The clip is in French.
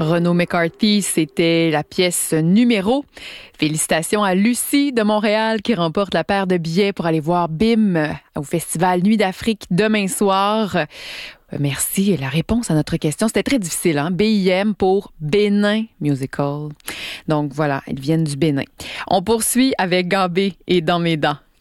Renaud McCarthy, c'était la pièce numéro. Félicitations à Lucie de Montréal qui remporte la paire de billets pour aller voir BIM au Festival Nuit d'Afrique demain soir. Merci. Et la réponse à notre question, c'était très difficile, hein? BIM pour Bénin Musical. Donc voilà, ils viennent du Bénin. On poursuit avec Gambé et Dans mes dents.